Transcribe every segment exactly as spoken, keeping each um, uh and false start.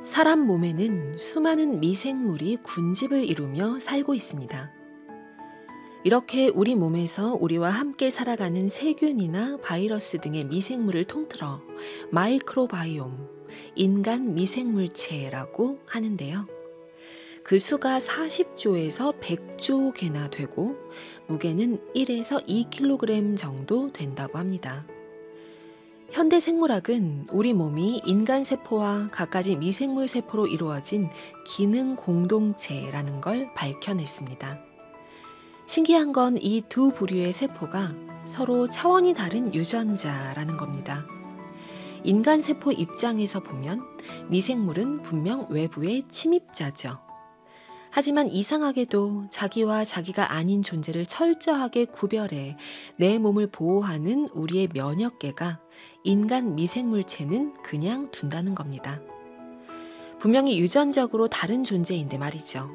사람 몸에는 수많은 미생물이 군집을 이루며 살고 있습니다. 이렇게 우리 몸에서 우리와 함께 살아가는 세균이나 바이러스 등의 미생물을 통틀어 마이크로바이옴, 인간 미생물체라고 하는데요. 그 수가 사십조에서 백조 개나 되고 무게는 일에서 이 킬로그램 정도 된다고 합니다. 현대 생물학은 우리 몸이 인간 세포와 갖가지 미생물 세포로 이루어진 기능 공동체라는 걸 밝혀냈습니다. 신기한 건 이 두 부류의 세포가 서로 차원이 다른 유전자라는 겁니다. 인간 세포 입장에서 보면 미생물은 분명 외부의 침입자죠. 하지만 이상하게도 자기와 자기가 아닌 존재를 철저하게 구별해 내 몸을 보호하는 우리의 면역계가 인간 미생물체는 그냥 둔다는 겁니다. 분명히 유전적으로 다른 존재인데 말이죠.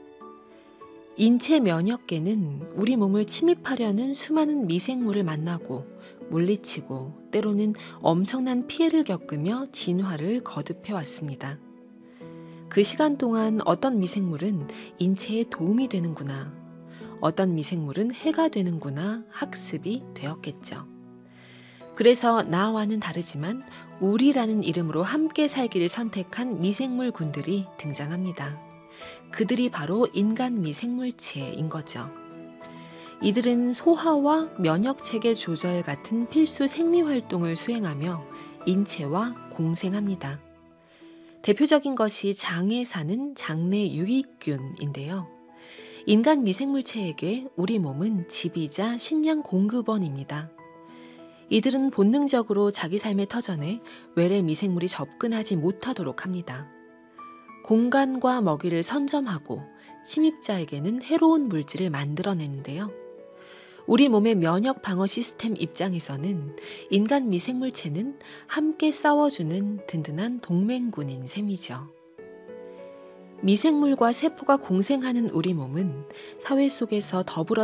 인체 면역계는 우리 몸을 침입하려는 수많은 미생물을 만나고 물리치고 때로는 엄청난 피해를 겪으며 진화를 거듭해왔습니다. 그 시간 동안 어떤 미생물은 인체에 도움이 되는구나, 어떤 미생물은 해가 되는구나 학습이 되었겠죠. 그래서 나와는 다르지만 우리라는 이름으로 함께 살기를 선택한 미생물군들이 등장합니다. 그들이 바로 인간 미생물체인 거죠. 이들은 소화와 면역체계 조절 같은 필수 생리활동을 수행하며 인체와 공생합니다. 대표적인 것이 장에 사는 장내 유익균인데요. 인간 미생물체에게 우리 몸은 집이자 식량 공급원입니다. 이들은 본능적으로 자기 삶의 터전에 외래 미생물이 접근하지 못하도록 합니다. 공간과 먹이를 선점하고 침입자에게는 해로운 물질을 만들어내는데요. 우리 몸의 면역 방어 시스템 입장에서는 인간 미생물체는 함께 싸워주는 든든한 동맹군인 셈이죠. 미생물과 세포가 공생하는 우리 몸은 사회 속에서 더불어